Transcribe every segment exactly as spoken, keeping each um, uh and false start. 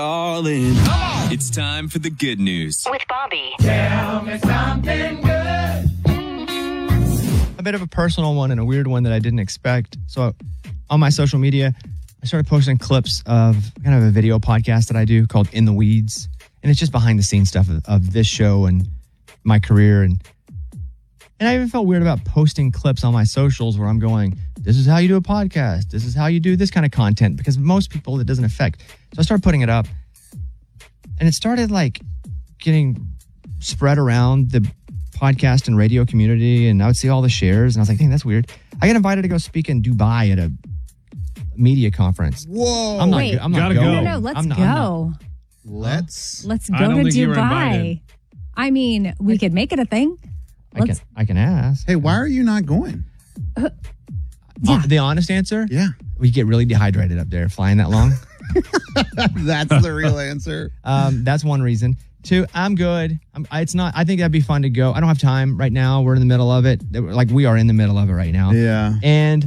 All in. It's time for the good news. With Bobby. Tell me something good. A bit of a personal one and a weird one that I didn't expect. So on my social media, I started posting clips of kind of a video podcast that I do called In the Weeds. And it's just behind the scenes stuff of, of this show and my career. And and I even felt weird about posting clips on my socials where I'm going, this is how you do a podcast. This is how you do this kind of content, because most people it doesn't affect. So I started putting it up and it started like getting spread around the podcast and radio community. And I would see all the shares and I was like, dang, that's weird. I got invited to go speak in Dubai at a media conference. Whoa. I'm not, Wait. I'm not Gotta going. go. No, no, let's I'm not- go. I'm not. Let's. Let's I go don't to think you were Dubai. invited. I mean, we could make it a thing. I can, Let's. I can ask. Hey, why are you not going? Uh, the honest answer? Yeah. We get really dehydrated up there flying that long. That's the real answer. Um, that's one reason. Two, I'm good. I'm, I, it's not. I think that'd be fun to go. I don't have time right now. We're in the middle of it. Like we are in the middle of it right now. Yeah. And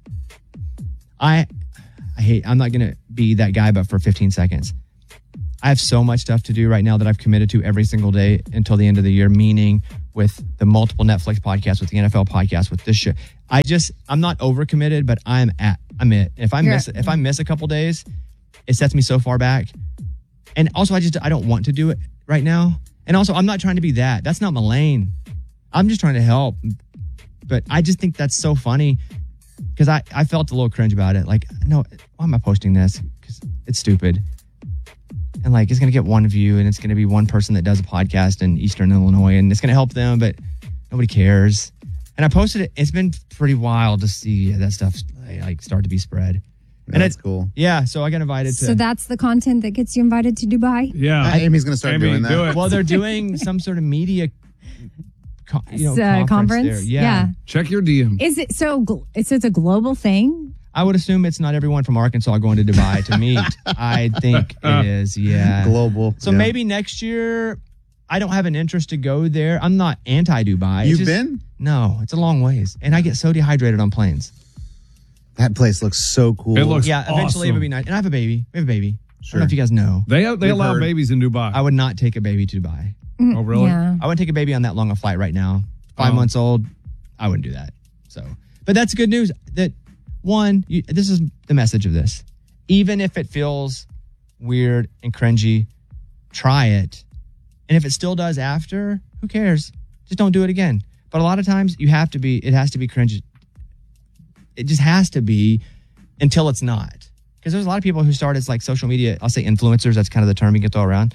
I, I hate. I'm not gonna be that guy, but for fifteen seconds, I have so much stuff to do right now that I've committed to every single day until the end of the year. Meaning with the multiple Netflix podcasts, with the N F L podcast, with this show. I just I'm not overcommitted, but I'm at I'm it. If I You're- miss if I miss a couple days, it sets me so far back. And also, I just I don't want to do it right now. And also, I'm not trying to be that. That's not my lane. I'm just trying to help. But I just think that's so funny because I, I felt a little cringe about it. Like, no, why am I posting this? Because it's stupid. And like, it's going to get one view and it's going to be one person that does a podcast in Eastern Illinois and it's going to help them, but nobody cares. And I posted it. It's been pretty wild to see that stuff like start to be spread. And That's it's cool. Yeah, so I got invited to. So that's the content that gets you invited to Dubai? Yeah. Amy's going to start Amy, doing that. do it. Well, they're doing some sort of media, co- you know, It's a conference, conference? there. Yeah. Yeah. Check your D M. Is it so? gl- It's it's a global thing. I would assume it's not everyone from Arkansas going to Dubai to meet. I think it is. Yeah. Global. So Yeah. maybe next year, I don't have an interest to go there. I'm not anti-Dubai. It's You've just- been? No, it's a long ways, and I get so dehydrated on planes. That place looks so cool. It looks Yeah, eventually it awesome. would be nice. And I have a baby. We have a baby. I don't Sure. know if you guys know. They they We've allow heard. babies in Dubai. I would not take a baby to Dubai. oh, really? Yeah. I wouldn't take a baby on that long a flight right now. Five Oh. months old, I wouldn't do that. So, but that's good news. That one, you, this is the message of this. Even if it feels weird and cringy, try it. And if it still does after, who cares? Just don't do it again. But a lot of times you have to be. It has to be cringy. It just has to be until it's not. Because there's a lot of people who start as like social media. I'll say influencers. That's kind of the term you can throw around.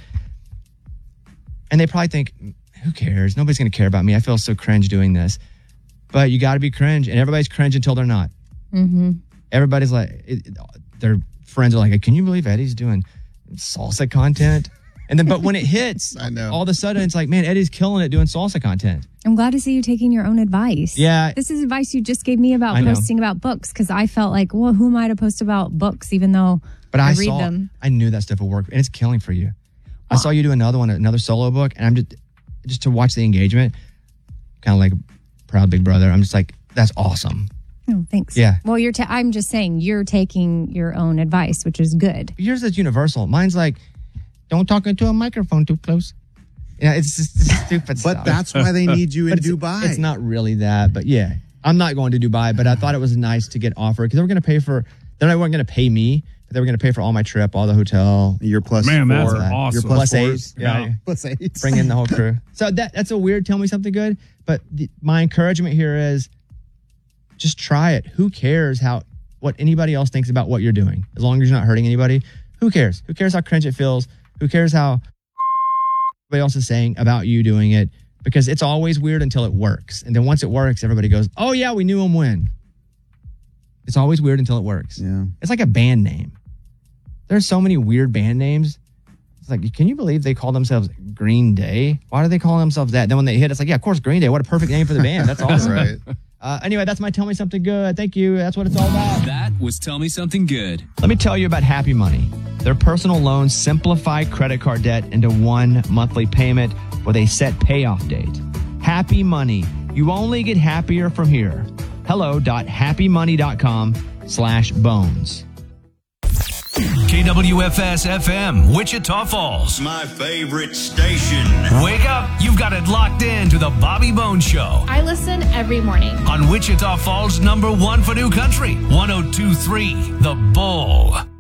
And they probably think, who cares? Nobody's going to care about me. I feel so cringe doing this. But you got to be cringe. And everybody's cringe until they're not. Mm-hmm. Everybody's like, it, it- their friends are like, can you believe Eddie's doing salsa content? And then, but when it hits, I know. all of a sudden it's like, man, Eddie's killing it doing salsa content. I'm glad to see you taking your own advice. Yeah. This is advice you just gave me about I know. posting about books because I felt like, well, who am I to post about books even though But I, I read saw, them? I knew that stuff would work. And it's killing for you. I saw you do another one, another solo book. And I'm just, just to watch the engagement, kind of like proud big brother. I'm just like, that's awesome. Oh, thanks. Yeah. Well, you're. Ta- I'm just saying you're taking your own advice, which is good. Yours is universal. Mine's like, don't talk into a microphone too close. Yeah, it's just it's stupid But stuff. that's why they need you in But it's, Dubai. It's not really that, but yeah, I'm not going to Dubai. But I thought it was nice to get offered because they were going to pay for. They weren't going to pay me, but they were going to pay for all my trip, all the hotel, You're plus Man, that's four. awesome. You're plus plus eight. fours. Yeah, Plus eight. bring in the whole crew. So that that's a weird. Tell me something good. But the, my encouragement here is, just try it. Who cares how what anybody else thinks about what you're doing? As long as you're not hurting anybody, who cares? Who cares how cringe it feels? Who cares how everybody else is saying about you doing it? Because it's always weird until it works. And then once it works, everybody goes, oh yeah, we knew him when. It's always weird until it works. Yeah. It's like a band name. There's so many weird band names. It's like, can you believe they call themselves Green Day? Why do they call themselves that? Then when they hit, it's like, yeah, of course, Green Day. What a perfect name for the band. That's awesome. Right. Uh, anyway, that's my Tell Me Something Good. Thank you. That's what it's all about. That was Tell Me Something Good. Let me tell you about Happy Money. Their personal loans simplify credit card debt into one monthly payment with a set payoff date. Happy Money. You only get happier from here. hello.happymoney.com slash bones. K W F S F M, Wichita Falls. My favorite station. Wake up. You've got it locked in to the Bobby Bones Show. I listen every morning. On Wichita Falls' number one for new country, one oh two point three, The Bull.